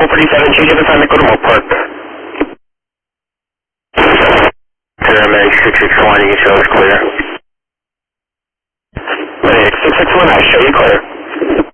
447, change of assignment, go to Moore Park. Paramedic 661, you can show us clear.